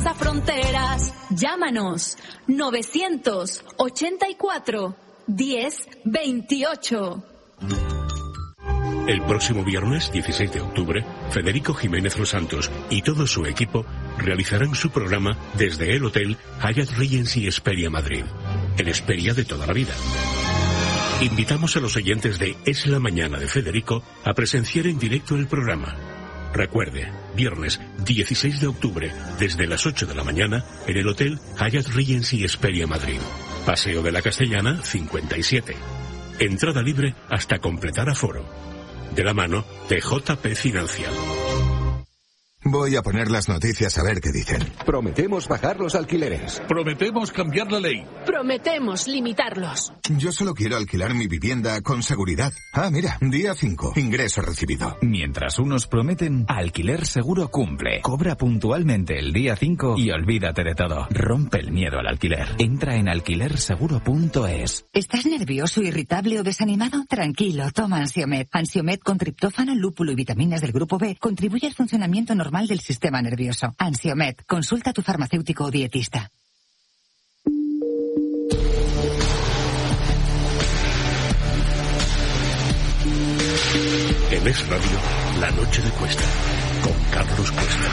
traspasa fronteras. Llámanos 984 1028. El próximo viernes 16 de octubre, Federico Jiménez Los Santos y todo su equipo realizarán su programa desde el Hotel Hyatt Regency Hesperia Madrid, en Hesperia de toda la vida. Invitamos a los oyentes de Es la Mañana de Federico a presenciar en directo el programa. Recuerde, viernes 16 de octubre, desde las 8 de la mañana, en el Hotel Hyatt Regency Hesperia Madrid. Paseo de la Castellana, 57. Entrada libre hasta completar aforo. De la mano de JP Financial. Voy a poner las noticias a ver qué dicen. Prometemos bajar los alquileres. Prometemos cambiar la ley. Prometemos limitarlos. Yo solo quiero alquilar mi vivienda con seguridad. Ah, mira, día 5, ingreso recibido. Mientras unos prometen, Alquiler Seguro cumple. Cobra puntualmente el día 5 y olvídate de todo. Rompe el miedo al alquiler. Entra en alquilerseguro.es. ¿Estás nervioso, irritable o desanimado? Tranquilo, toma Ansiomed. Ansiomed con triptófano, lúpulo y vitaminas del grupo B contribuye al funcionamiento normal del sistema nervioso. Ansiomed. Consulta a tu farmacéutico o dietista. En Es Radio, La Noche de Cuesta, con Carlos Cuesta.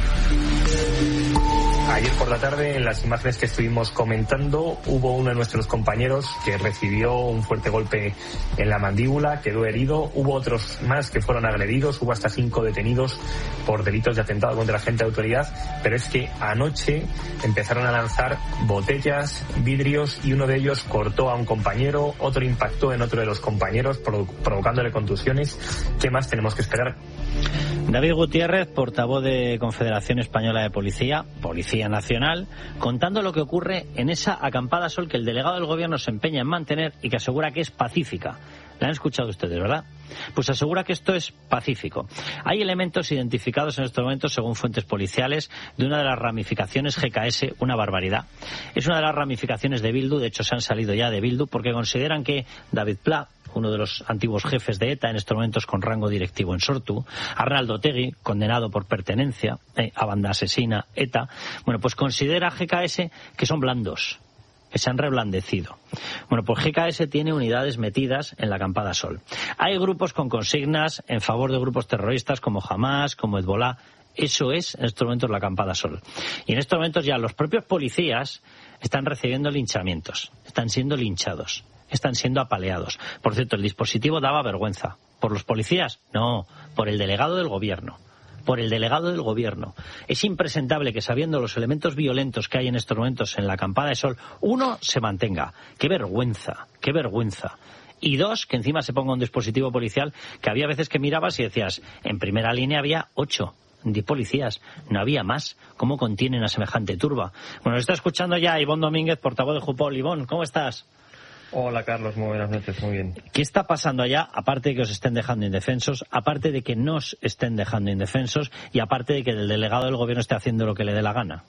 Ayer por la tarde, en las imágenes que estuvimos comentando, hubo uno de nuestros compañeros que recibió un fuerte golpe en la mandíbula, quedó herido. Hubo otros más que fueron agredidos, hubo hasta 5 detenidos por delitos de atentado contra la agente de autoridad. Pero es que anoche empezaron a lanzar botellas, vidrios, y uno de ellos cortó a un compañero, otro impactó en otro de los compañeros, provocándole contusiones. ¿Qué más tenemos que esperar? David Gutiérrez, portavoz de Confederación Española de Policía Nacional, contando lo que ocurre en esa acampada Sol que el delegado del Gobierno se empeña en mantener y que asegura que es pacífica. La han escuchado ustedes, ¿verdad? Pues asegura que esto es pacífico. Hay elementos identificados en estos momentos, según fuentes policiales, de una de las ramificaciones GKS, una barbaridad. Es una de las ramificaciones de Bildu, de hecho se han salido ya de Bildu, porque consideran que David Pla, uno de los antiguos jefes de ETA, en estos momentos con rango directivo en Sortu, Arnaldo Otegi, condenado por pertenencia a banda asesina ETA, bueno, pues considera GKS que son blandos, que se han reblandecido. Bueno, pues GKS tiene unidades metidas en la acampada Sol. Hay grupos con consignas en favor de grupos terroristas como Hamas, como Hezbollah. Eso es, en estos momentos, la acampada Sol. Y en estos momentos ya los propios policías están recibiendo linchamientos, están siendo linchados, están siendo apaleados. Por cierto, el dispositivo daba vergüenza. ¿Por los policías? No, por el delegado del Gobierno. Por el delegado del Gobierno. Es impresentable que, sabiendo los elementos violentos que hay en estos momentos en la acampada de Sol, uno, se mantenga. ¡Qué vergüenza! ¡Qué vergüenza! Y dos, que encima se ponga un dispositivo policial que había veces que mirabas y decías, en primera línea había 8 policías, no había más. ¿Cómo contienen a semejante turba? Bueno, nos está escuchando ya Ivón Domínguez, portavoz de Jupol. Ivón, ¿cómo estás? Hola Carlos, muy buenas noches, muy bien. ¿Qué está pasando allá, aparte de que os estén dejando indefensos, aparte de que nos estén dejando indefensos y aparte de que el delegado del Gobierno esté haciendo lo que le dé la gana?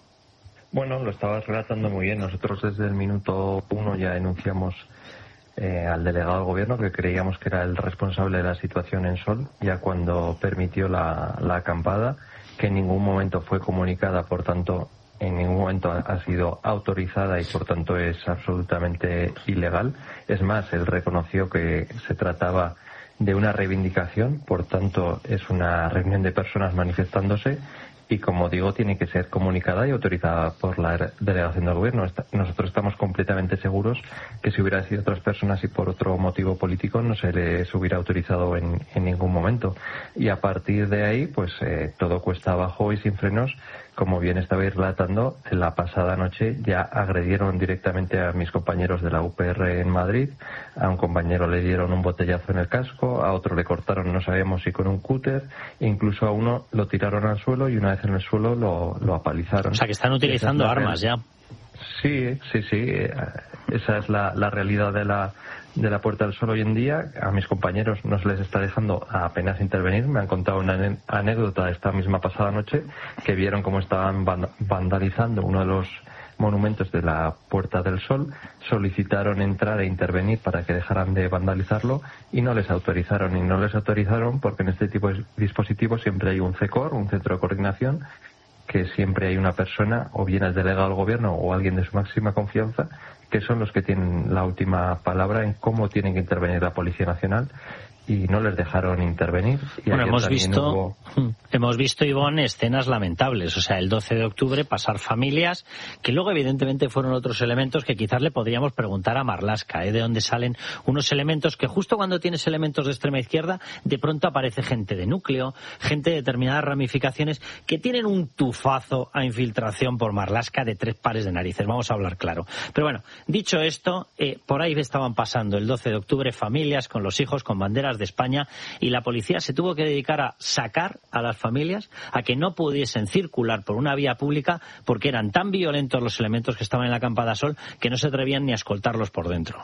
Bueno, lo estabas relatando muy bien. Nosotros desde el minuto 1 ya denunciamos al delegado del Gobierno, que creíamos que era el responsable de la situación en Sol, ya cuando permitió la acampada, que en ningún momento fue comunicada, por tanto en ningún momento ha sido autorizada y por tanto es absolutamente ilegal. Es más, él reconoció que se trataba de una reivindicación, por tanto es una reunión de personas manifestándose y, como digo, tiene que ser comunicada y autorizada por la delegación del Gobierno. Nosotros estamos completamente seguros que si hubiera sido otras personas y por otro motivo político no se les hubiera autorizado en ningún momento. Y a partir de ahí, pues todo cuesta abajo y sin frenos. Como bien estabais relatando, la pasada noche ya agredieron directamente a mis compañeros de la UPR en Madrid. A un compañero le dieron un botellazo en el casco, a otro le cortaron, no sabíamos si con un cúter, incluso a uno lo tiraron al suelo y una vez en el suelo lo apalizaron. O sea, que están utilizando armas ya. Sí. Esa es la realidad de la Puerta del Sol hoy en día. A mis compañeros no se les está dejando apenas intervenir. Me han contado una anécdota esta misma pasada noche, que vieron cómo estaban vandalizando uno de los monumentos de la Puerta del Sol, solicitaron entrar e intervenir para que dejaran de vandalizarlo y no les autorizaron porque en este tipo de dispositivos siempre hay un CECOR, un centro de coordinación, que siempre hay una persona, o bien el delegado del gobierno o alguien de su máxima confianza, que son los que tienen la última palabra en cómo tienen que intervenir la Policía Nacional, y no les dejaron intervenir. Y bueno, hemos visto, Ivonne, escenas lamentables. O sea, el 12 de octubre pasar familias, que luego evidentemente fueron otros elementos que quizás le podríamos preguntar a Marlaska, de dónde salen unos elementos que justo cuando tienes elementos de extrema izquierda, de pronto aparece gente de núcleo, gente de determinadas ramificaciones que tienen un tufazo a infiltración por Marlaska de 3 pares de narices. Vamos a hablar claro. Pero bueno, dicho esto, por ahí estaban pasando el 12 de octubre familias con los hijos, con banderas de España, y la policía se tuvo que dedicar a sacar a las familias, a que no pudiesen circular por una vía pública porque eran tan violentos los elementos que estaban en la Campada Sol que no se atrevían ni a escoltarlos por dentro.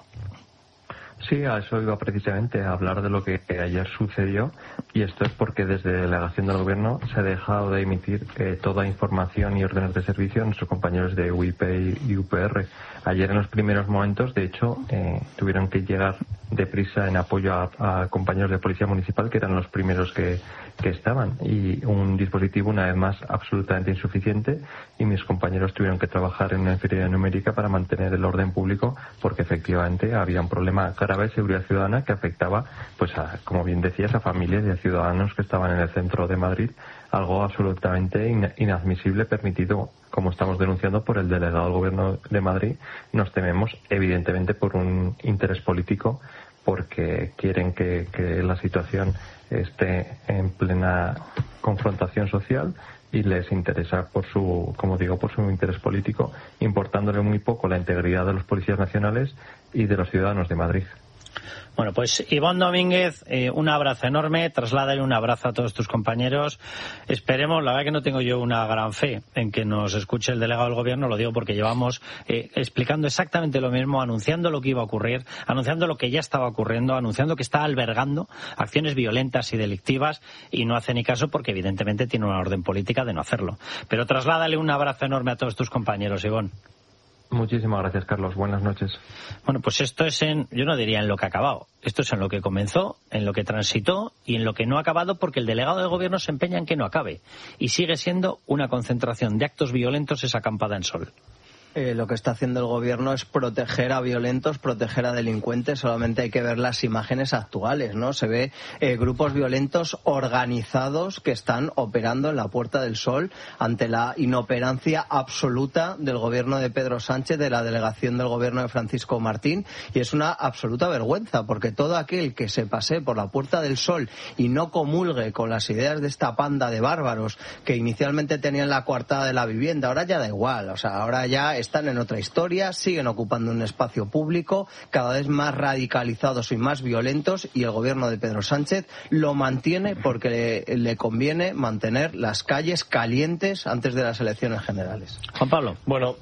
Sí, a eso iba precisamente, a hablar de lo que ayer sucedió, y esto es porque desde la delegación del gobierno se ha dejado de emitir toda información y órdenes de servicio a nuestros compañeros de UIP y UPR. Ayer en los primeros momentos, de hecho, tuvieron que llegar deprisa en apoyo a compañeros de Policía Municipal, que eran los primeros que estaban, y un dispositivo una vez más absolutamente insuficiente, y mis compañeros tuvieron que trabajar en una inferioridad numérica para mantener el orden público, porque efectivamente había un problema grave de seguridad ciudadana que afectaba, pues como bien decías, a familias y a ciudadanos que estaban en el centro de Madrid, algo absolutamente inadmisible, permitido, como estamos denunciando, por el delegado del Gobierno de Madrid. Nos tememos, evidentemente, por un interés político, porque quieren que la situación esté en plena confrontación social, y les interesa por su interés político, importándole muy poco la integridad de los policías nacionales y de los ciudadanos de Madrid. Bueno, pues Ivonne Domínguez, un abrazo enorme, trasládale un abrazo a todos tus compañeros. Esperemos, la verdad que no tengo yo una gran fe en que nos escuche el delegado del gobierno, lo digo porque llevamos explicando exactamente lo mismo, anunciando lo que iba a ocurrir, anunciando lo que ya estaba ocurriendo, anunciando que está albergando acciones violentas y delictivas, y no hace ni caso porque evidentemente tiene una orden política de no hacerlo. Pero trasládale un abrazo enorme a todos tus compañeros, Ivonne. Muchísimas gracias, Carlos. Buenas noches. Bueno, pues esto es yo no diría en lo que ha acabado. Esto es en lo que comenzó, en lo que transitó y en lo que no ha acabado, porque el delegado del gobierno se empeña en que no acabe. Y sigue siendo una concentración de actos violentos esa acampada en Sol. Lo que está haciendo el gobierno es proteger a violentos, proteger a delincuentes. Solamente hay que ver las imágenes actuales, ¿no? Se ve grupos violentos organizados que están operando en la Puerta del Sol ante la inoperancia absoluta del gobierno de Pedro Sánchez, de la delegación del gobierno de Francisco Martín, y es una absoluta vergüenza, porque todo aquel que se pase por la Puerta del Sol y no comulgue con las ideas de esta panda de bárbaros que inicialmente tenían la coartada de la vivienda, ahora ya da igual, o sea, ahora ya están en otra historia, siguen ocupando un espacio público cada vez más radicalizados y más violentos, y el gobierno de Pedro Sánchez lo mantiene porque le conviene mantener las calles calientes antes de las elecciones generales. Juan Pablo. Bueno,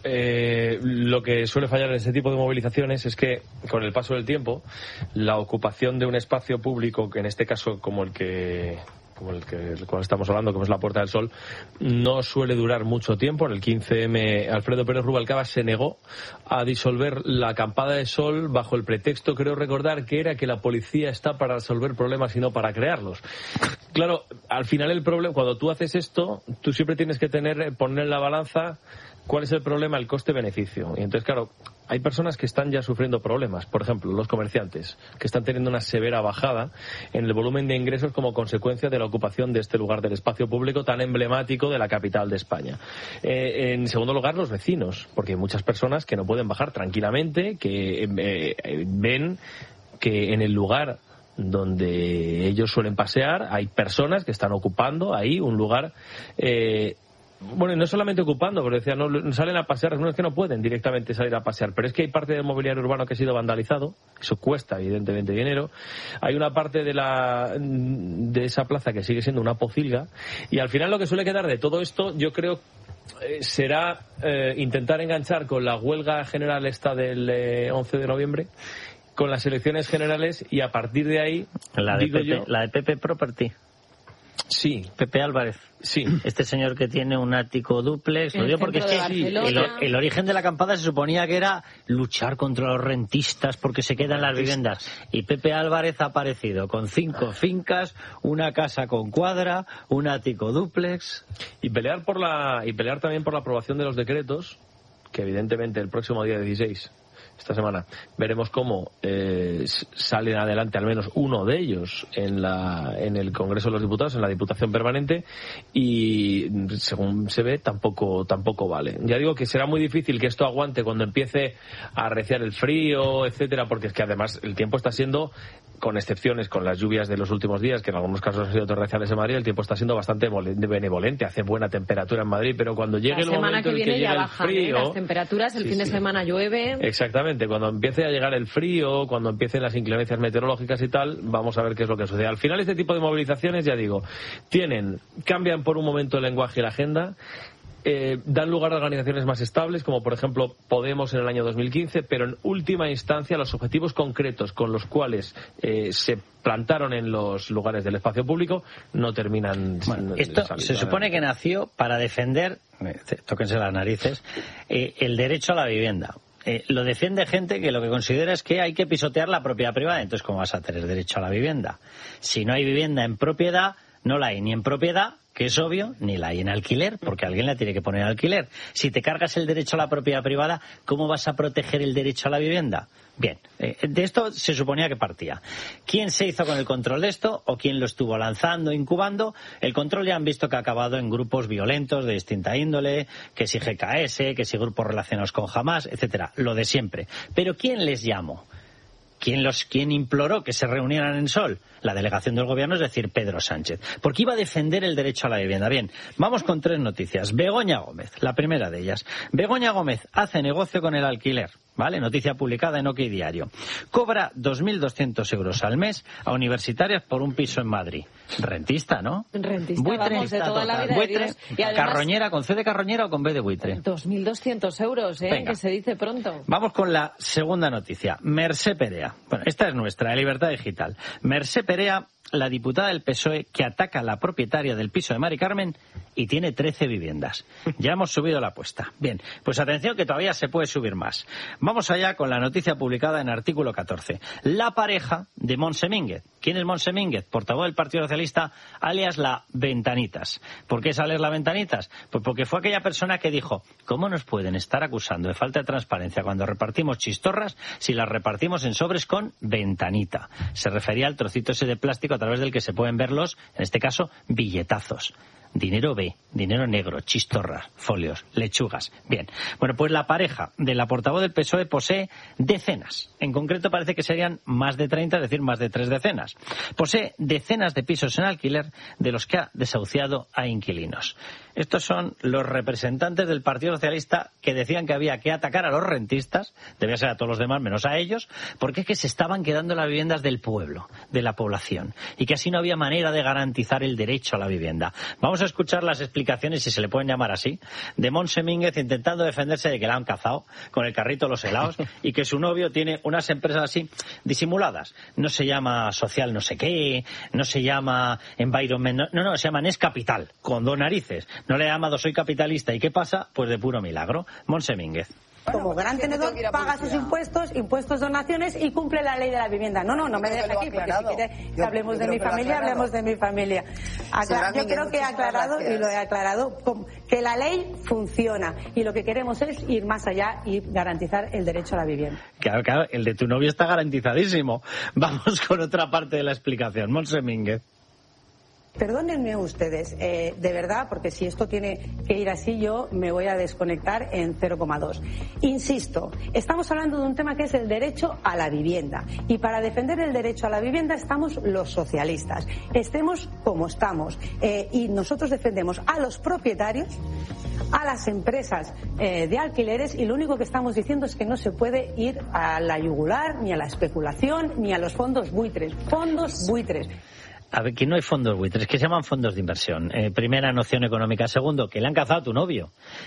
lo que suele fallar en este tipo de movilizaciones es que con el paso del tiempo la ocupación de un espacio público, que en este caso como el cual estamos hablando, como es la Puerta del Sol, no suele durar mucho tiempo. En el 15M, Alfredo Pérez Rubalcaba se negó a disolver la acampada de Sol bajo el pretexto, creo recordar, que era que la policía está para resolver problemas y no para crearlos. Claro, al final el problema, cuando tú haces esto, tú siempre tienes que poner en la balanza cuál es el problema, el coste-beneficio. Y entonces, claro, hay personas que están ya sufriendo problemas. Por ejemplo, los comerciantes, que están teniendo una severa bajada en el volumen de ingresos como consecuencia de la ocupación de este lugar del espacio público tan emblemático de la capital de España. En segundo lugar, los vecinos, porque hay muchas personas que no pueden bajar tranquilamente, que ven que en el lugar donde ellos suelen pasear hay personas que están ocupando ahí un lugar bueno, y no solamente ocupando, porque decía, no salen a pasear, algunos que no pueden directamente salir a pasear, pero es que hay parte del mobiliario urbano que ha sido vandalizado, eso cuesta evidentemente dinero, hay una parte de esa plaza que sigue siendo una pocilga, y al final lo que suele quedar de todo esto, yo creo, será intentar enganchar con la huelga general esta del 11 de noviembre, con las elecciones generales, y a partir de ahí, la de PP Property. Sí. Pepe Álvarez. Sí. Este señor que tiene un ático dúplex. Lo digo porque es que el origen de la acampada se suponía que era luchar contra los rentistas porque se quedan las viviendas. Y Pepe Álvarez ha aparecido con 5 fincas, una casa con cuadra, un ático dúplex. Y pelear también por la aprobación de los decretos, que evidentemente el próximo día 16, esta semana, veremos cómo salen adelante al menos uno de ellos en el Congreso de los Diputados, en la Diputación Permanente, y según se ve tampoco vale. Ya digo que será muy difícil que esto aguante cuando empiece a arreciar el frío, etcétera, porque es que además el tiempo está siendo, con excepciones, con las lluvias de los últimos días, que en algunos casos han sido torrenciales en Madrid, el tiempo está siendo bastante benevolente, hace buena temperatura en Madrid, pero cuando llegue el momento en que llegue el frío, las temperaturas, el fin de semana llueve. Exactamente, cuando empiece a llegar el frío, cuando empiecen las inclemencias meteorológicas y tal, vamos a ver qué es lo que sucede. Al final este tipo de movilizaciones, ya digo, cambian por un momento el lenguaje y la agenda, dan lugar a organizaciones más estables, como por ejemplo Podemos en el año 2015, pero en última instancia los objetivos concretos con los cuales se plantaron en los lugares del espacio público no terminan. Bueno, esto se supone que nació para defender, tóquense las narices, el derecho a la vivienda. Lo defiende gente que lo que considera es que hay que pisotear la propiedad privada. Entonces, ¿cómo vas a tener derecho a la vivienda? Si no hay vivienda en propiedad, no la hay ni en propiedad, que es obvio, ni la hay en alquiler, porque alguien la tiene que poner en alquiler. Si te cargas el derecho a la propiedad privada, ¿cómo vas a proteger el derecho a la vivienda? Bien, de esto se suponía que partía. ¿Quién se hizo con el control de esto o quién lo estuvo lanzando, incubando? El control ya han visto que ha acabado en grupos violentos de distinta índole, que si GKS, que si grupos relacionados con Hamas, etcétera, lo de siempre. Pero ¿quién les llamó? ¿Quién imploró que se reunieran en Sol? La delegación del gobierno, es decir, Pedro Sánchez. Porque iba a defender el derecho a la vivienda. Bien, vamos con 3 noticias. Begoña Gómez, la primera de ellas. Begoña Gómez hace negocio con el alquiler, ¿vale? Noticia publicada en OK Diario. Cobra 2.200 euros al mes a universitarias por un piso en Madrid. Rentista, ¿no? Rentista, buitre, vamos, de toda la vida. Buitre, y además, carroñera, ¿con C de carroñera o con B de buitre? 2.200 euros, que se dice pronto. Vamos con la segunda noticia. Mercé Perea. Bueno, esta es nuestra, de Libertad Digital. Mercé Perea, la diputada del PSOE que ataca a la propietaria del piso de Mari Carmen y tiene 13 viviendas. Ya hemos subido la apuesta. Bien, pues atención que todavía se puede subir más. Vamos allá con la noticia publicada en artículo 14. La pareja de Montse Mínguez. ¿Quién es Montse Mínguez? Portavoz del Partido Socialista, alias la Ventanitas. ¿Por qué es alias la Ventanitas? Pues porque fue aquella persona que dijo, ¿cómo nos pueden estar acusando de falta de transparencia cuando repartimos chistorras si las repartimos en sobres con ventanita? Se refería al trocito ese de plástico a través del que se pueden ver los, en este caso, billetazos. Dinero B, dinero negro, chistorras, folios, lechugas. Bien, bueno, pues la pareja de la portavoz del PSOE posee decenas. En concreto parece que serían más de 30, es decir, más de 3 decenas. Posee decenas de pisos en alquiler de los que ha desahuciado a inquilinos. Estos son los representantes del Partido Socialista que decían que había que atacar a los rentistas, debía ser a todos los demás menos a ellos, porque es que se estaban quedando las viviendas del pueblo, de la población, y que así no había manera de garantizar el derecho a la vivienda. Vamos a escuchar las explicaciones, si se le pueden llamar así, de Montse Mínguez intentando defenderse de que la han cazado con el carrito de los helados y que su novio tiene unas empresas así disimuladas. No se llama Social no sé qué, no se llama Environment, no, se llama Nes Capital, con 2 narices. No le he llamado Soy Capitalista. ¿Y qué pasa? Pues de puro milagro. Montse Mínguez. Como gran tenedor, paga sus impuestos, donaciones y cumple la ley de la vivienda. No me dejes aquí, porque si quiere que hablemos de mi familia, hablemos de mi familia. Yo creo que he aclarado, y lo he aclarado, que la ley funciona y lo que queremos es ir más allá y garantizar el derecho a la vivienda. Claro, el de tu novio está garantizadísimo. Vamos con otra parte de la explicación. Montse Mínguez. Perdónenme ustedes, de verdad, porque si esto tiene que ir así, yo me voy a desconectar en 0,2. Insisto, estamos hablando de un tema que es el derecho a la vivienda. Y para defender el derecho a la vivienda estamos los socialistas. Estemos como estamos. Y nosotros defendemos a los propietarios, a las empresas de alquileres, y lo único que estamos diciendo es que no se puede ir a la yugular, ni a la especulación, ni a los fondos buitres. Fondos buitres. A ver, que no hay fondos buitres, que se llaman fondos de inversión. Primera noción económica. Segundo, que le han cazado a tu novio.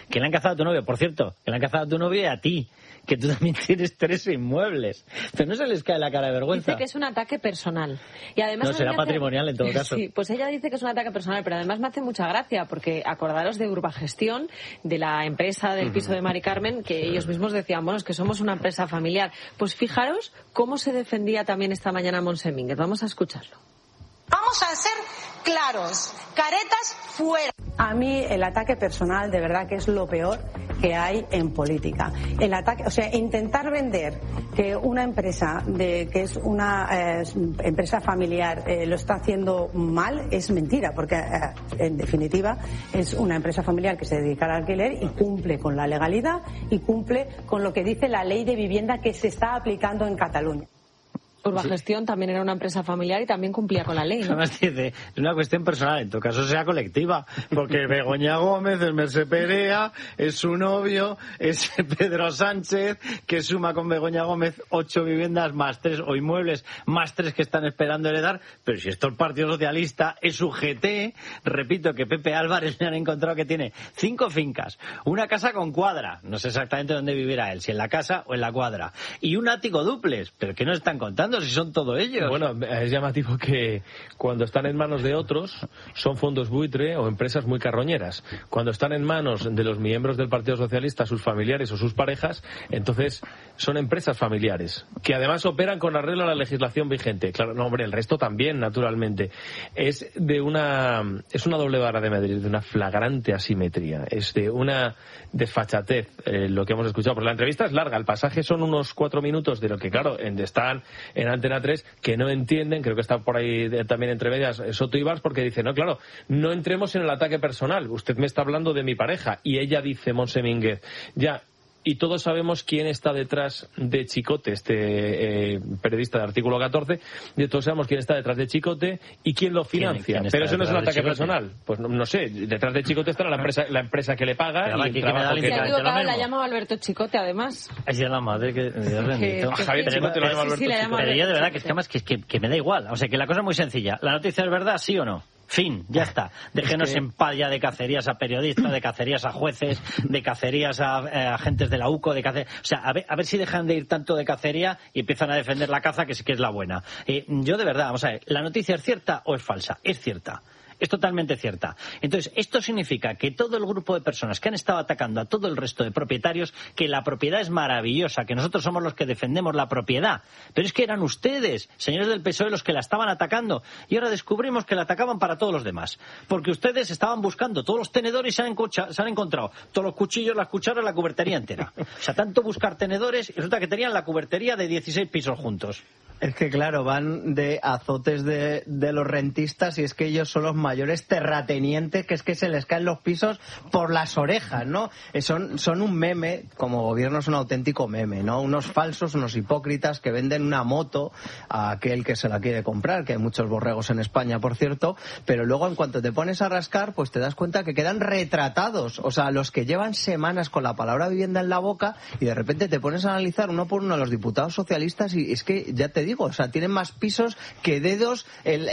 Por cierto, que le han cazado a tu novio y a ti, que tú también tienes 3 inmuebles. Pero no se les cae la cara de vergüenza. Dice que es un ataque personal. Y además no, será patrimonial en todo caso. Sí, pues ella dice que es un ataque personal, pero además me hace mucha gracia, porque acordaros de Urbagestión, de la empresa del piso de Mari Carmen, que ellos mismos decían, bueno, es que somos una empresa familiar. Pues fijaros cómo se defendía también esta mañana Montse Mínguez. Vamos a escucharlo. Vamos a ser claros, caretas fuera. A mí el ataque personal de verdad que es lo peor que hay en política. El ataque, o sea, intentar vender que una empresa que es una empresa familiar lo está haciendo mal es mentira, porque en definitiva es una empresa familiar que se dedica al alquiler y cumple con la legalidad y cumple con lo que dice la ley de vivienda que se está aplicando en Cataluña. Urbagestión también era una empresa familiar y también cumplía con la ley, ¿no? Además dice, es una cuestión personal, en todo caso sea colectiva, porque Begoña Gómez, es Mercè Perea, es su novio, es Pedro Sánchez, que suma con Begoña Gómez 8 viviendas más 3, o inmuebles más 3 que están esperando heredar, pero si esto es el Partido Socialista, es su GT, repito que Pepe Álvarez le han encontrado que tiene 5 fincas, una casa con cuadra, no sé exactamente dónde vivirá él, si en la casa o en la cuadra, y un ático dúplex, pero ¿qué nos están contando? Si son todos ellos. Bueno, es llamativo que cuando están en manos de otros son fondos buitre o empresas muy carroñeras. Cuando están en manos de los miembros del Partido Socialista, sus familiares o sus parejas, entonces son empresas familiares, que además operan con arreglo a la legislación vigente. Claro, no, hombre, el resto también, naturalmente. Es una doble vara de medir, de una flagrante asimetría, es de una desfachatez, lo que hemos escuchado. Porque la entrevista es larga, el pasaje son unos 4 minutos de lo que, claro, están en Antena 3, que no entienden, creo que está por ahí también entre medias Soto Ibars, porque dice, no, claro, no entremos en el ataque personal, usted me está hablando de mi pareja, y ella dice, Montse Mínguez, ya, y todos sabemos quién está detrás de Chicote, este periodista de Artículo 14, y todos sabemos quién está detrás de Chicote y quién lo financia. Pero eso no es un ataque personal. Pues no sé, detrás de Chicote está la empresa que le paga y el trabajo que ha equivocado, la llama Alberto Chicote, además. Es de la madre que Dios bendito. Javier Chicote lo llama Alberto Chicote. Pero yo de verdad que es que además que me da igual. O sea, que la cosa es muy sencilla. ¿La noticia es verdad, sí o no? Fin, ya está. Déjenos en paz ya de cacerías a periodistas, de cacerías a jueces, de cacerías a agentes de la UCO, o sea, a ver si dejan de ir tanto de cacería y empiezan a defender la caza, que sí que es la buena. Yo de verdad, vamos a ver, ¿la noticia es cierta o es falsa? Es cierta. Es totalmente cierta. Entonces, esto significa que todo el grupo de personas que han estado atacando a todo el resto de propietarios, que la propiedad es maravillosa, que nosotros somos los que defendemos la propiedad, pero es que eran ustedes, señores del PSOE, los que la estaban atacando, y ahora descubrimos que la atacaban para todos los demás, porque ustedes estaban buscando todos los tenedores y se han encontrado todos los cuchillos, las cucharas, la cubertería entera. O sea, tanto buscar tenedores, y resulta que tenían la cubertería de 16 pisos juntos. Es que claro, van de azotes de los rentistas, y es que ellos son los mayores terratenientes, que es que se les caen los pisos por las orejas, ¿no? Son un meme, como gobierno es un auténtico meme, ¿no? Unos falsos, unos hipócritas que venden una moto a aquel que se la quiere comprar, que hay muchos borregos en España, por cierto, pero luego en cuanto te pones a rascar, pues te das cuenta que quedan retratados, o sea, los que llevan semanas con la palabra vivienda en la boca, y de repente te pones a analizar uno por uno a los diputados socialistas, y es que ya te digo, o sea, tienen más pisos que dedos,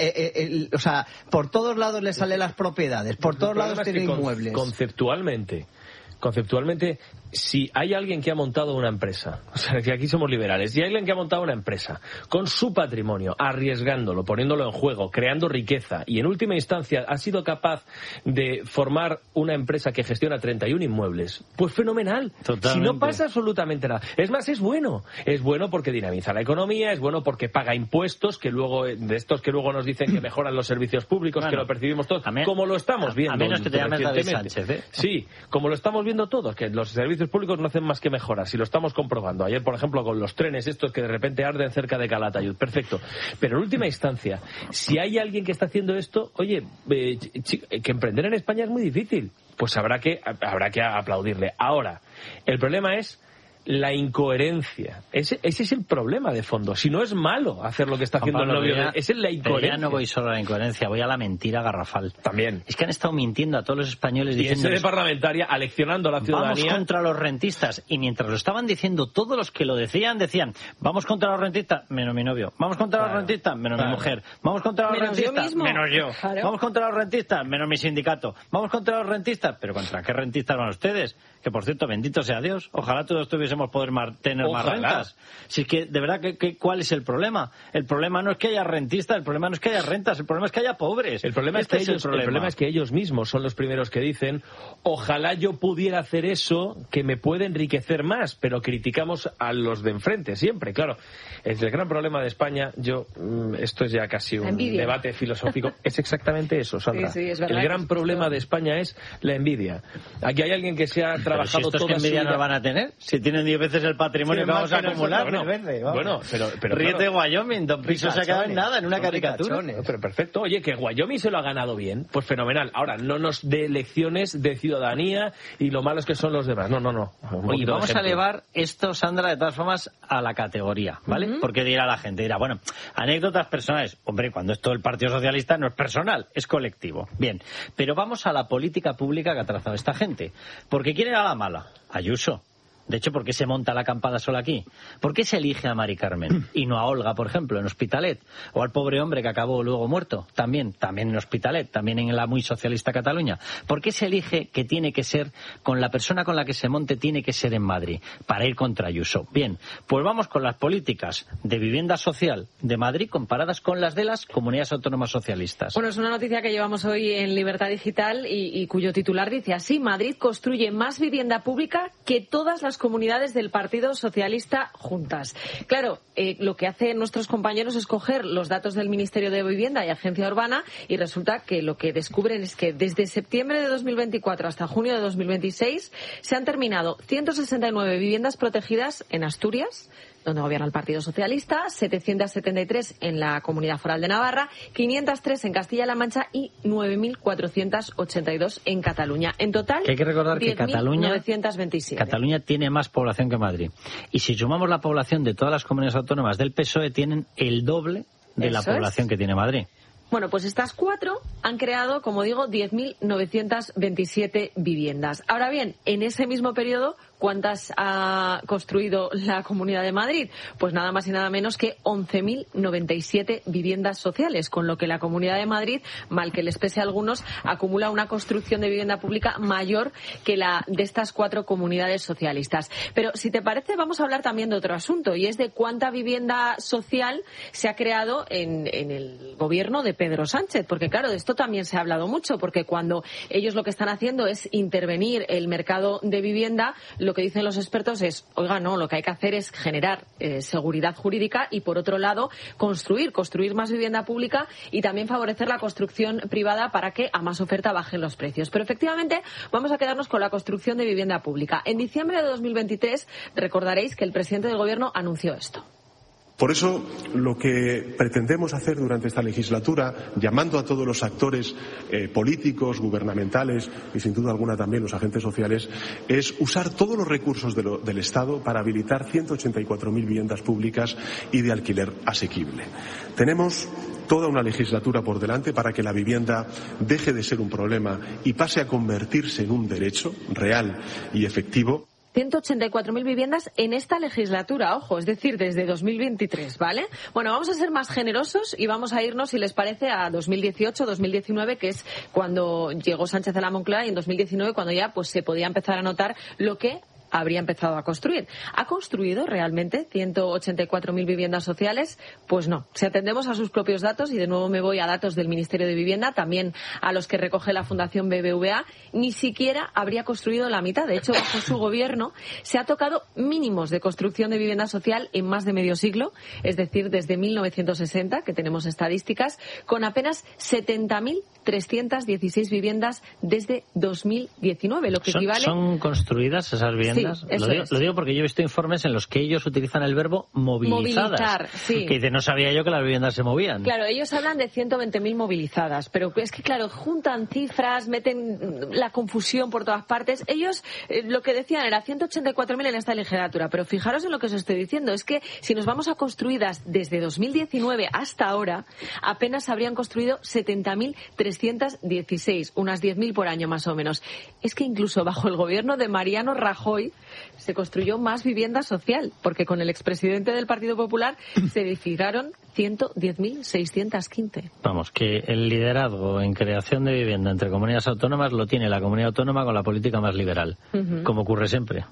o sea, por todos lados les salen las propiedades, por todos lados tienen inmuebles. Conceptualmente, si hay alguien que ha montado una empresa, o sea, que aquí somos liberales, si hay alguien que ha montado una empresa con su patrimonio, arriesgándolo, poniéndolo en juego, creando riqueza, y en última instancia ha sido capaz de formar una empresa que gestiona 31 inmuebles, pues fenomenal. Totalmente. Si no pasa absolutamente nada. Es más, es bueno porque dinamiza la economía, es bueno porque paga impuestos, que luego, de estos que luego nos dicen que mejoran los servicios públicos, bueno, que lo percibimos todos, como lo estamos viendo. A menos que te llames David Sánchez, ¿eh? Sí, como lo estamos viendo todos, que los servicios públicos no hacen más que mejoras, si lo estamos comprobando. Ayer, por ejemplo, con los trenes estos que de repente arden cerca de Calatayud, perfecto. Pero en última instancia, si hay alguien que está haciendo esto, oye, que emprender en España es muy difícil, pues habrá que aplaudirle. Ahora, el problema es la incoherencia. Ese es el problema de fondo. Si no es malo hacer lo que está haciendo el novio, es la incoherencia. Ya no voy solo a la incoherencia, voy a la mentira garrafal. También. Es que han estado mintiendo a todos los españoles diciendo... Y en sede parlamentaria, aleccionando a la ciudadanía... Vamos contra los rentistas. Y mientras lo estaban diciendo, todos los que lo decían, vamos contra los rentistas, menos mi novio. Vamos contra los rentistas, menos mi mujer. Vamos contra los rentistas, menos yo. Claro. Vamos contra los rentistas, menos mi sindicato. Vamos contra los rentistas, pero ¿contra qué rentistas van ustedes? Que, por cierto, bendito sea Dios. Ojalá todos tuviésemos poder tener más rentas. Si es que, de verdad, ¿cuál es el problema? El problema no es que haya rentistas, el problema no es que haya rentas, el problema es que haya pobres. El problema es que ellos mismos son los primeros que dicen, ojalá yo pudiera hacer eso que me puede enriquecer más, pero criticamos a los de enfrente siempre. Claro, el gran problema de España, esto es ya casi un debate filosófico, es exactamente eso, Sandra. Sí, es verdad, el gran problema de España es la envidia. Aquí hay alguien que se ha trabajado si estos toda que envidia no van a tener, si tienen 10 veces el patrimonio que vamos a acumular. Bueno, pero ríete, claro. Wyoming, Don Piso se ha quedado en nada, en una caricatura. Pero perfecto, oye, que Wyoming se lo ha ganado bien, pues fenomenal. Ahora, no nos dé lecciones de ciudadanía y lo malos que son los demás. No. Oye, vamos a elevar esto, Sandra, de todas formas, a la categoría, ¿vale? Porque dirá la gente, bueno, anécdotas personales. Hombre, cuando esto del Partido Socialista no es personal, es colectivo. Bien, pero vamos a la política pública que ha trazado esta gente. Porque ¿quién era la mala? Ayuso. De hecho, ¿por qué se monta la acampada sola aquí? ¿Por qué se elige a Mari Carmen y no a Olga, por ejemplo, en Hospitalet? O al pobre hombre que acabó luego muerto, también en Hospitalet, también en la muy socialista Cataluña. ¿Por qué se elige que tiene que ser, con la persona con la que se monte, tiene que ser en Madrid, para ir contra Ayuso? Bien, pues vamos con las políticas de vivienda social de Madrid comparadas con las de las comunidades autónomas socialistas. Bueno, es una noticia que llevamos hoy en Libertad Digital y cuyo titular dice así: Madrid construye más vivienda pública que todas las comunidades del Partido Socialista juntas. Claro, lo que hacen nuestros compañeros es coger los datos del Ministerio de Vivienda y Agencia Urbana y resulta que lo que descubren es que desde septiembre de 2024 hasta junio de 2026 se han terminado 169 viviendas protegidas en Asturias, donde gobierna el Partido Socialista, 773 en la Comunidad Foral de Navarra, 503 en Castilla-La Mancha y 9.482 en Cataluña. En total, hay que recordar que Cataluña tiene más población que Madrid. Y si sumamos la población de todas las comunidades autónomas del PSOE, tienen el doble de la población que tiene Madrid. Bueno, pues estas 4 han creado, como digo, 10.927 viviendas. Ahora bien, en ese mismo periodo, ¿cuántas ha construido la Comunidad de Madrid? Pues nada más y nada menos que 11.097 viviendas sociales, con lo que la Comunidad de Madrid, mal que les pese a algunos, acumula una construcción de vivienda pública mayor que la de estas 4 comunidades socialistas. Pero si te parece, vamos a hablar también de otro asunto, y es de cuánta vivienda social se ha creado en el gobierno de Pedro Sánchez, porque claro, de esto también se ha hablado mucho, porque cuando ellos lo que están haciendo es intervenir el mercado de vivienda, lo que dicen los expertos es, oiga, no, lo que hay que hacer es generar seguridad jurídica y, por otro lado, construir más vivienda pública y también favorecer la construcción privada para que a más oferta bajen los precios. Pero efectivamente vamos a quedarnos con la construcción de vivienda pública. En diciembre de 2023 recordaréis que el presidente del Gobierno anunció esto. Por eso, lo que pretendemos hacer durante esta legislatura, llamando a todos los actores políticos, gubernamentales y, sin duda alguna, también los agentes sociales, es usar todos los recursos del Estado para habilitar 184.000 viviendas públicas y de alquiler asequible. Tenemos toda una legislatura por delante para que la vivienda deje de ser un problema y pase a convertirse en un derecho real y efectivo. 184.000 viviendas en esta legislatura, ojo, es decir, desde 2023, ¿vale? Bueno, vamos a ser más generosos y vamos a irnos, si les parece, a 2018-2019, que es cuando llegó Sánchez a la Moncloa, y en 2019 cuando ya pues se podía empezar a notar lo que habría empezado a construir. ¿Ha construido realmente 184.000 viviendas sociales? Pues no. Si atendemos a sus propios datos, y de nuevo me voy a datos del Ministerio de Vivienda, también a los que recoge la Fundación BBVA, ni siquiera habría construido la mitad. De hecho, bajo su gobierno se ha tocado mínimos de construcción de vivienda social en más de medio siglo, es decir, desde 1960, que tenemos estadísticas, con apenas 70.316 viviendas desde 2019, lo que equivale... ¿Son construidas esas viviendas? viviendas? Sí, lo digo porque yo he visto informes en los que ellos utilizan el verbo movilizadas. Movilizar, sí. Que no sabía yo que las viviendas se movían. Claro, ellos hablan de 120.000 movilizadas, pero es que, claro, juntan cifras, meten la confusión por todas partes. Ellos lo que decían era 184.000 en esta legislatura, pero fijaros en lo que os estoy diciendo, es que si nos vamos a construidas desde 2019 hasta ahora, apenas habrían construido 70.316, unas 10.000 por año más o menos. Es que incluso bajo el gobierno de Mariano Rajoy se construyó más vivienda social, porque con el expresidente del Partido Popular se edificaron 110.615. Vamos, que el liderazgo en creación de vivienda entre comunidades autónomas lo tiene la comunidad autónoma con la política más liberal, como ocurre siempre.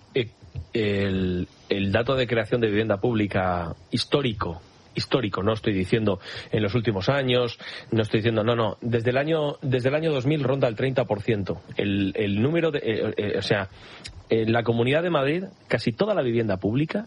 El dato de creación de vivienda pública histórico, no estoy diciendo en los últimos años, no estoy diciendo, no, desde el año 2000 ronda el 30%. El número de, en la Comunidad de Madrid, casi toda la vivienda pública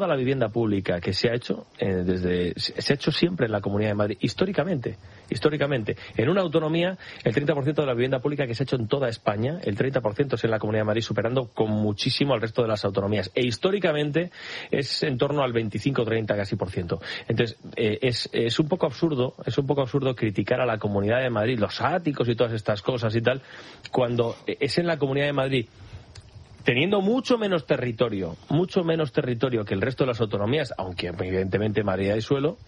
que se ha hecho, se ha hecho siempre en la Comunidad de Madrid, históricamente. En una autonomía, el 30% de la vivienda pública que se ha hecho en toda España, el 30% es en la Comunidad de Madrid, superando con muchísimo al resto de las autonomías. E históricamente es en torno al 25-30 casi por ciento. Entonces, es un poco absurdo criticar a la Comunidad de Madrid, los áticos y todas estas cosas y tal, cuando es en la Comunidad de Madrid, teniendo mucho menos territorio que el resto de las autonomías, aunque evidentemente Madrid hay suelo,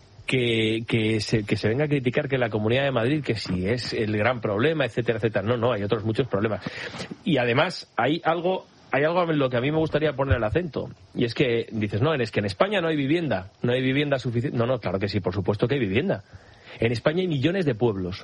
que se venga a criticar que la Comunidad de Madrid, que si es el gran problema, etcétera, etcétera. No, hay otros muchos problemas. Y además hay algo en lo que a mí me gustaría poner el acento, y es que dices, es que en España no hay vivienda suficiente. No, claro que sí, por supuesto que hay vivienda. En España hay millones de pueblos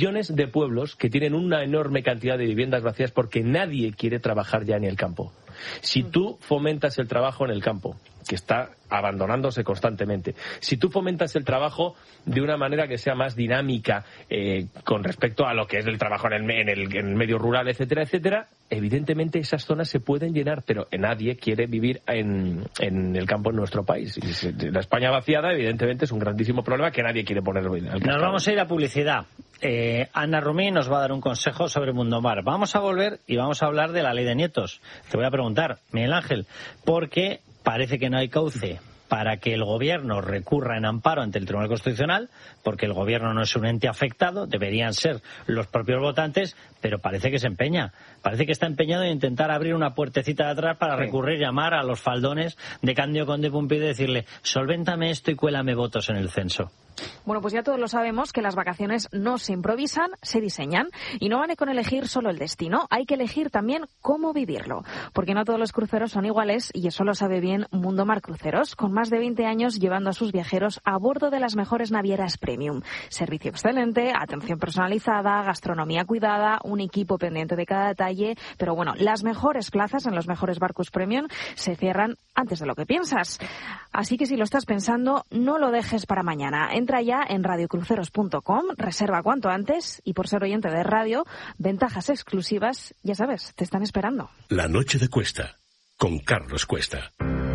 que tienen una enorme cantidad de viviendas vacías porque nadie quiere trabajar ya en el campo. Si tú fomentas el trabajo en el campo, que está abandonándose constantemente, si tú fomentas el trabajo de una manera que sea más dinámica con respecto a lo que es el trabajo en el medio rural, etcétera, etcétera, evidentemente esas zonas se pueden llenar, pero nadie quiere vivir en el campo en nuestro país. Y la España vaciada, evidentemente, es un grandísimo problema que nadie quiere poner al cabo. Nos vamos a ir a publicidad. Ana Rumí nos va a dar un consejo sobre Mundomar. Vamos a volver y vamos a hablar de la ley de nietos. Te voy a preguntar, Miguel Ángel, porque parece que no hay cauce para que el Gobierno recurra en amparo ante el Tribunal Constitucional, porque el Gobierno no es un ente afectado, deberían ser los propios votantes, pero parece que se empeña. Parece que está empeñado en intentar abrir una puertecita de atrás para recurrir, llamar a los faldones de Cándido Conde Pumpido y decirle, solvéntame esto y cuélame votos en el censo. Bueno, pues ya todos lo sabemos que las vacaciones no se improvisan, se diseñan. Y no vale con elegir solo el destino, hay que elegir también cómo vivirlo. Porque no todos los cruceros son iguales y eso lo sabe bien Mundomar Cruceros, con más de 20 años llevando a sus viajeros a bordo de las mejores navieras premium. Servicio excelente, atención personalizada, gastronomía cuidada, un equipo pendiente de cada detalle. Pero bueno, las mejores plazas en los mejores barcos premium se cierran antes de lo que piensas. Así que si lo estás pensando, no lo dejes para mañana. Entra ya en radiocruceros.com, reserva cuanto antes y por ser oyente de radio, ventajas exclusivas, ya sabes, te están esperando. La noche de Cuesta, con Carlos Cuesta.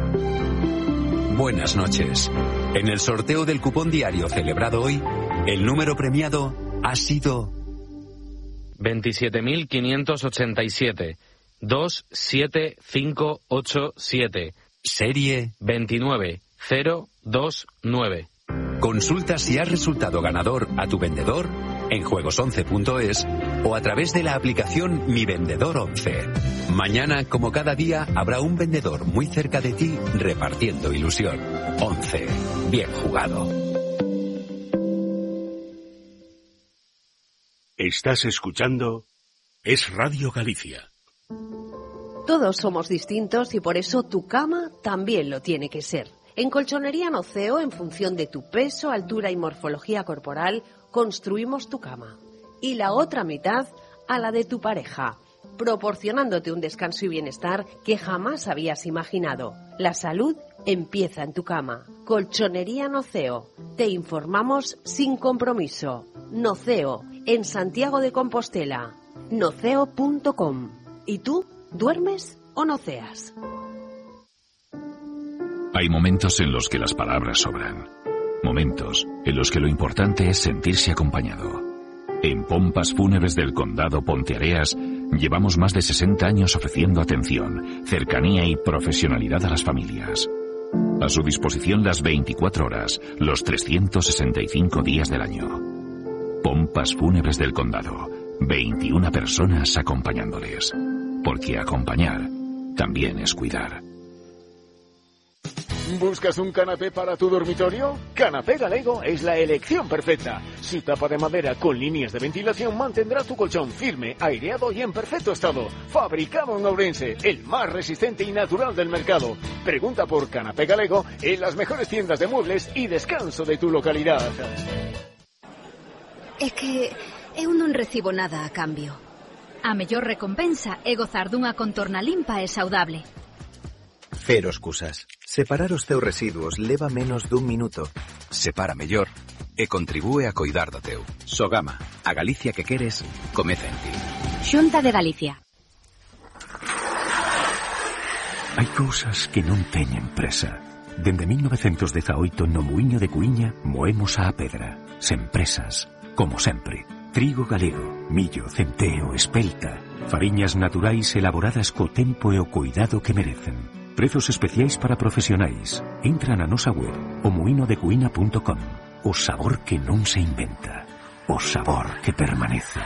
Buenas noches. En el sorteo del cupón diario celebrado hoy, el número premiado ha sido 27.587 27587. Serie 29029. Consulta si has resultado ganador a tu vendedor en juegos11.es o a través de la aplicación Mi Vendedor 11. Mañana, como cada día, habrá un vendedor muy cerca de ti repartiendo ilusión. 11. Bien jugado. Estás escuchando Es Radio Galicia. Todos somos distintos y por eso tu cama también lo tiene que ser. En Colchonería Noceo, en función de tu peso, altura y morfología corporal, construimos tu cama. Y la otra mitad a la de tu pareja, proporcionándote un descanso y bienestar que jamás habías imaginado. La salud empieza en tu cama. Colchonería Noceo. Te informamos sin compromiso. Noceo, en Santiago de Compostela. Noceo.com. ¿Y tú? ¿Duermes o noceas? Hay momentos en los que las palabras sobran. Momentos en los que lo importante es sentirse acompañado. En Pompas Fúnebres del Condado Ponteareas llevamos más de 60 años ofreciendo atención, cercanía y profesionalidad a las familias. A su disposición las 24 horas, los 365 días del año. Pompas Fúnebres del Condado. 21 personas acompañándoles. Porque acompañar también es cuidar. ¿Buscas un canapé para tu dormitorio? Canapé Galego es la elección perfecta. Su tapa de madera con líneas de ventilación mantendrá tu colchón firme, aireado y en perfecto estado. Fabricado en Ourense, el más resistente y natural del mercado. Pregunta por Canapé Galego en las mejores tiendas de muebles y descanso de tu localidad. É que eu non recibo nada a cambio. A mellor recompensa é gozar dunha contorna limpa e saudable. Cero excusas. Separar os teus residuos leva menos dun minuto. Separa mellor e contribúe a coidar do teu. Sogama, a Galicia que queres, comeza en ti. Xunta de Galicia. Hai cousas que non teñen presa. Dende 1918 no Muiño de Cuíña moemos a pedra. Sen presas, como sempre. Trigo galego, millo, centeo, espelta. Fariñas naturais elaboradas co tempo e o cuidado que merecen. Prezos especiais para profesionais. Entra na nosa web, omuinodecuina.com. O sabor que non se inventa. O sabor que permanece.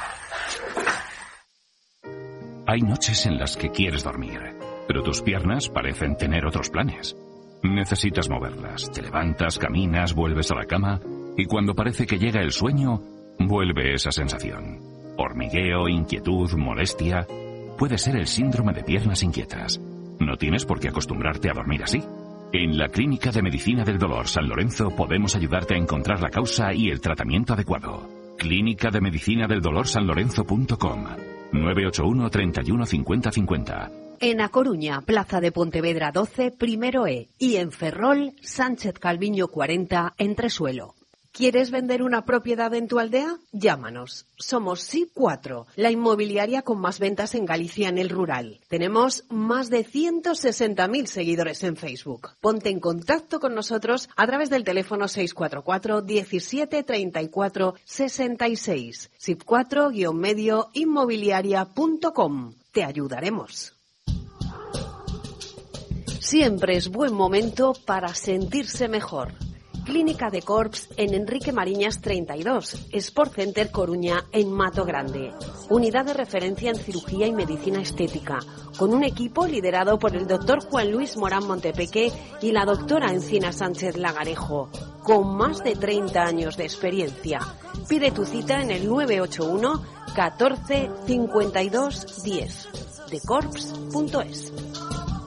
Hay noches en las que quieres dormir, pero tus piernas parecen tener otros planes. Necesitas moverlas. Te levantas, caminas, vuelves a la cama y cuando parece que llega el sueño, vuelve esa sensación. Hormigueo, inquietud, molestia. Puede ser el síndrome de piernas inquietas. No tienes por qué acostumbrarte a dormir así. En la Clínica de Medicina del Dolor San Lorenzo podemos ayudarte a encontrar la causa y el tratamiento adecuado. Clínica de Medicina del Dolor sanlorenzo.com 981 31 50 50. En A Coruña, Plaza de Pontevedra 12, primero E. Y en Ferrol, Sánchez Calviño 40, Entresuelo. ¿Quieres vender una propiedad en tu aldea? Llámanos. Somos SIP4, la inmobiliaria con más ventas en Galicia en el rural. Tenemos más de 160.000 seguidores en Facebook. Ponte en contacto con nosotros a través del teléfono 644 17 34 66. SIP4-medio inmobiliaria.com. Te ayudaremos. Siempre es buen momento para sentirse mejor. Clínica de Corps en Enrique Mariñas 32, Sport Center Coruña en Mato Grande. Unidad de referencia en cirugía y medicina estética, con un equipo liderado por el doctor Juan Luis Morán Montepeque y la doctora Encina Sánchez Lagarejo, con más de 30 años de experiencia. Pide tu cita en el 981 14 52 10 decorps.es.